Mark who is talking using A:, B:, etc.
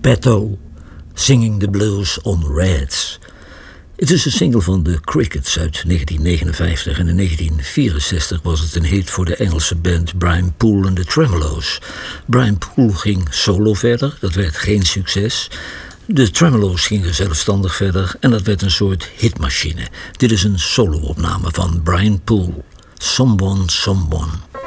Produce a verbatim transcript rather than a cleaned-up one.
A: Petto, Singing the Blues on Reds. Het is een single van de Crickets uit negentien negenenvijftig en in negentien vierenzestig was het een hit voor de Engelse band Brian Poole en de Tremeloes. Brian Poole ging solo verder, dat werd geen succes. De Tremeloes gingen zelfstandig verder en dat werd een soort hitmachine. Dit is een solo-opname van Brian Poole, Someone, Someone.